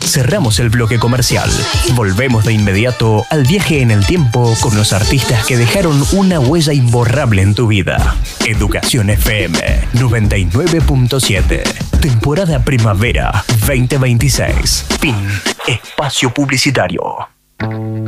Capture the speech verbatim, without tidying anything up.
cerramos el bloque comercial. Volvemos de inmediato al viaje en el tiempo con los artistas que dejaron una huella imborrable en tu vida. Educación F M noventa y nueve punto siete. Temporada Primavera veinte veintiséis. Fin. Espacio publicitario.